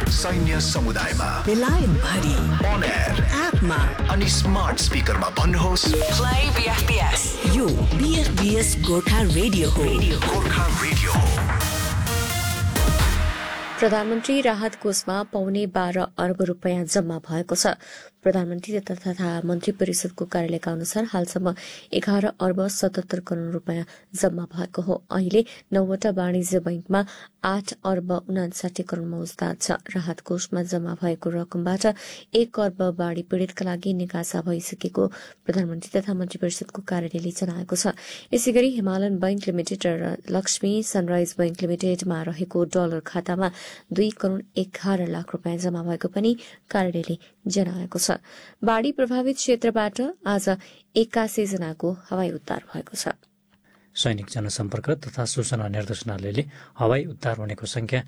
सैन्य समुदायमा बेलायत भरि on air एपमा अनि स्मार्ट स्पिकरमा भन्नुहोस् प्ले बीएफबीएस। यो बीएफबीएस गोर्खा रेडियो हो। गोर्खा रेडियो हो। प्रधानमन्त्री राहत कोषमा पौने 12 अर्ब रुपियाँ जम्मा भएको छ। प्रधानमन्त्री तथा मन्त्री परिषदको कार्यालयका अनुसार हालसम्म 11 अर्ब 77 करोड़ रुपियाँ जम्मा भएको हो। अहिले 9वटा वाणिज्य बैंकमा 8 अर्ब 59 करोड़ मौजदात छ। राहत कोषमा जम्मा भएको रकमबाट 1 अर्ब बाढ़ी पीड़ितका लागि निकासा भइसकेको प्रधानमन्त्री तथा मन्त्री परिषदको कार्यालयले जनाएको छ। यसैगरी हिमालयन बैंक लिमिटेड र लक्ष्मी सनराइज बैंक लिमिटेडमा रहेको डलर खातामा 2 करोड़ 11 लाख रुपियाँ जम्मा भएको पनि कार्यालयले जनाएको छ। बाढ़ी प्रभावित क्षेत्रबाट आज 81 जनाको हवाई उद्धार भएको छ। सैनिक जनसम्पर्क तथा सूचना निर्देशनालयले हवाई उद्धार हुनेको संख्या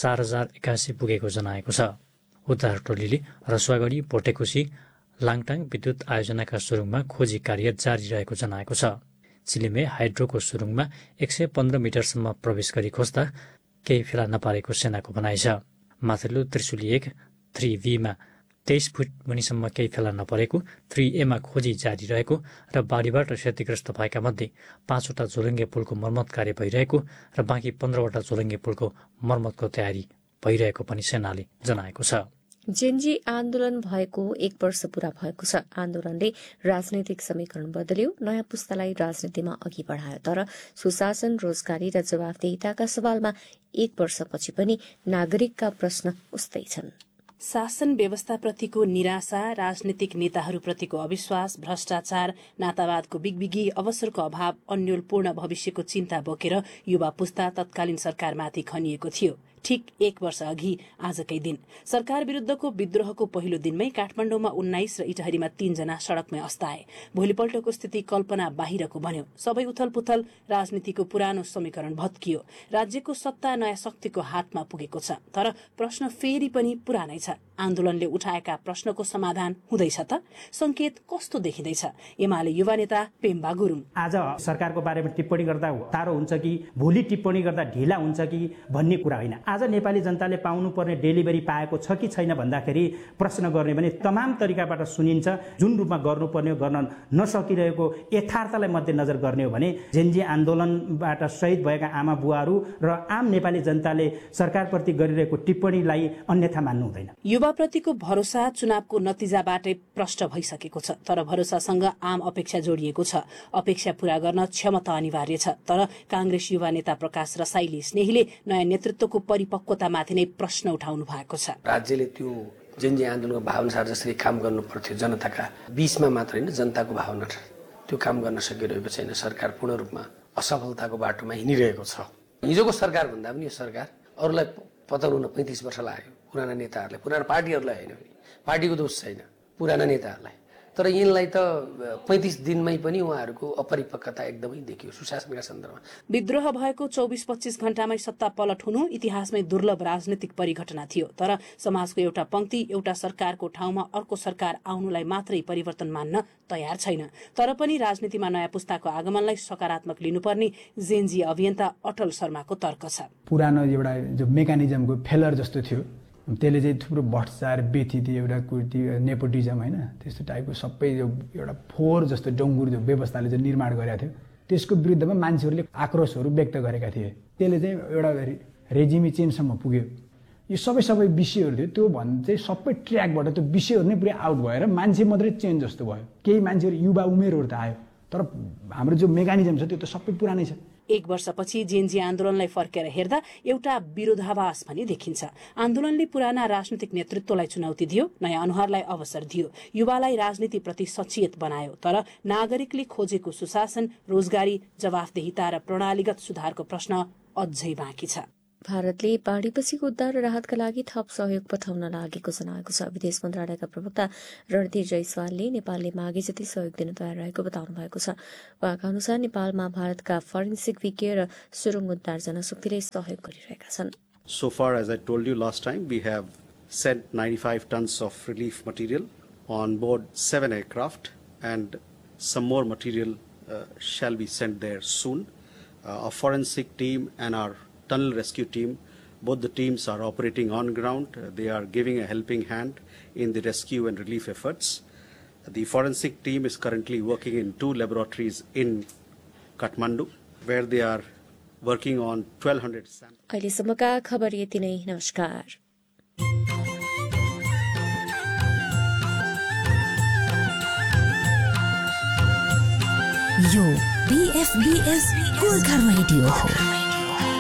4081 पुगेको जनाएको छ। उद्धार टोलीले रसुवागढी, पोटेकोशी, लाङटाङ विद्युत आयोजनाका सुरुङमा खोजी कार्य जारी रहेको जनाएको छ। चिलिमे हाइड्रोको सुरुङमा 115 मिटरसम्म प्रवेश गरी खोज्दा केही फेला नपारेको सेनाको भनाइ छ। माथिल्लो त्रिशुली 1 3V मा 23 फुट मुनिसम्म केही फेला नपरेको, 3A मा खोजी जारी रहेको र बाढीबाट क्षतिग्रस्त भएका मध्ये 5वटा झोलुङ्गे पुलको मर्मत कार्य भइरहेको र बाँकी 15वटा झोलुङ्गे पुलको मर्मतको तयारी भइरहेको पनि सेनाले जनाएको छ। जेनजी आन्दोलन भएको 1 वर्ष पूरा भएको छ। आन्दोलनले राजनैतिक समीकरण बदल्यो, नयाँ पुस्तालाई राजनीतिमा अघि बढायो। तर सुशासन, रोजगारी र जवाफदेहिताका सवालमा 1 वर्षपछि पनि नागरिकका प्रश्न उस्तै छन्। शासन व्यवस्थाप्रतिको निराशा, राजनीतिक नेताहरूप्रतिको अविश्वास, भ्रष्टाचार, नातावादको बिगबिगी, अवसरको अभाव, अन्योलपूर्ण भविष्यको चिन्ता बोकेर युवा पुस्ता तत्कालीन सरकारमाथि खनिएको थियो। ठीक 1 वर्ष अघि आजकै दिन सरकार विरूद्धको विद्रोहको पहिलो दिनमै काठमाडौँमा 19 र इटहरीमा 3 जना सड़कमै अस्ताए। भोलिपल्टको स्थिति कल्पना बाहिरको बन्यो। सबै उथलपुथल, राजनीतिको पुरानो समीकरण भत्कियो। राज्यको सत्ता नयाँ शक्तिको हातमा पुगेको छ। तर प्रश्न फेरि पनि पुरानै छ। आन्दोलनले उठाएका प्रश्नको समाधान हुँदैछ त? संकेत कस्तो देखिँदैछ? एमाले युवा नेता पेम्बा गुरुङ। आज सरकारको बारेमा टिप्पणी गर्दा तारो हुन्छ कि भोलि टिप्पणी गर्दा ढिला हुन्छ कि भन्ने कुरा होइन। आज नेपाली जनताले पाउनुपर्ने डेलिभरी पाएको छ कि छैन भन्दाखेरि प्रश्न गर्ने भने तमाम तरिकाबाट सुनिन्छ। जुन रूपमा गर्नुपर्ने गर्न नसकिरहेको यथार्थलाई मध्यनजर गर्ने हो भने जेनजी आन्दोलनबाट शहीद भएका आमा बुवाहरू र आम नेपाली जनताले सरकारप्रति गरिरहेको टिप्पणीलाई अन्यथा मान्नु हुँदैन। युवाप्रतिको भरोसा चुनावको नतिजाबाटै प्रष्ट भइसकेको छ। तर भरोसासँग आम अपेक्षा जोडिएको छ। अपेक्षा पूरा गर्न क्षमता अनिवार्य छ। तर कांग्रेस युवा नेता प्रकाश रसाइली स्नेहीले नयाँ नेतृत्वको परिपक्वतामाथि नै प्रश्न उठाउनु भएको छ। राज्यले त्यो जेनजी आन्दोलनको भावनाअनुसार जसरी काम गर्नु पर्थ्यो जनताका बीचमा मात्र होइन, जनताको भावना त्यो काम गर्न सकिरहेको छैन। सरकार पूर्ण रूपमा असफलताको बाटोमा हिँडिरहेको छ। हिजोको सरकार भन्दा पनि यो सरकार अरूलाई पतन हुन 35 वर्ष लाग्यो। पुराना नेताहरूलाई, पुराना पार्टीहरूलाई होइन, पार्टीको दोष छैन, पुराना नेताहरूलाई। तर यिनलाई त 35 दिनमै पनि उहाँहरूको अपरिपक्वता एकदमै देखियो सुशासनका सन्दर्भमा। विद्रोह भएको 24-25 घण्टामै सत्ता पलट हुनु इतिहासमै दुर्लभ राजनीतिक परिघटना थियो। तर समाजको एउटा पंक्ति एउटा सरकारको ठाउँमा अर्को सरकार आउनुलाई मात्रै परिवर्तन मान्न तयार छैन। तर पनि राजनीतिमा नयाँ पुस्ताको आगमनलाई सकारात्मक लिनुपर्ने जेनजी अभियन्ता अटल शर्माको तर्क छ। पुरानो एउटा जो मेकानिजमको फेलर जस्तो थियो, त्यसले चाहिँ थुप्रो भ्रष्टाचार, बेथिति, एउटा कुर्ती, नेपोटिजम होइन, त्यस्तो टाइपको सबै एउटा फोहोर जस्तो डङ्गुर जो व्यवस्थाले चाहिँ निर्माण गरेका थियो, त्यसको विरुद्धमा मान्छेहरूले आक्रोशहरू व्यक्त गरेका थिए। त्यसले चाहिँ एउटा रेजिमी चेन्जसम्म पुग्यो। यो सबै विषयहरू थियो, त्यो भन्दा चाहिँ सबै ट्र्याकबाट त्यो विषयहरू नै पुरै आउट भएर मान्छे मात्रै चेन्ज जस्तो भयो। केही मान्छेहरू युवा उमेरहरू त आयो, तर हाम्रो जो मेकानिजम छ त्यो त सबै पुरानै छ। 1 वर्षपछि जेनजी आन्दोलनलाई फर्केर हेर्दा एउटा विरोधाभास पनि देखिन्छ। आन्दोलनले पुराना राजनीतिक नेतृत्वलाई चुनौती दियो, नयाँ अनुहारलाई अवसर दियो, युवालाई राजनीतिप्रति सचेत बनायो। तर नागरिकले खोजेको सुशासन, रोजगारी, जवाफदेहिता र प्रणालीगत सुधारको प्रश्न अझै बाँकी छ। भारतले बाढीपछिको उद्धार र राहतका लागि थप सहयोग पठाउन लागेको जनाएको छ। विदेश मन्त्रालयका प्रवक्ता रणधीर जयसवालले नेपालले मागे जति सहयोग दिन तयार रहेको बताउनु भएको छ। उहाँका अनुसार नेपालमा भारतका फरेन्सिक विज्ञ र सुरुङ उद्धार जनशक्तिले सहयोग गरिरहेका छन्। So far, as I told you last time, we have sent 95 tons of relief material on board 7 aircraft, and some more material shall be sent there soon. Our forensic team and our tunnel rescue team Both the teams are operating on ground. They are giving a helping hand in the rescue and relief efforts. The forensic team is currently working in 2 laboratories in Kathmandu, where they are working on 1,200 samples. अहिलेसम्मका खबर यति नै। नमस्कार। यो BFBS Gorkha radio हो।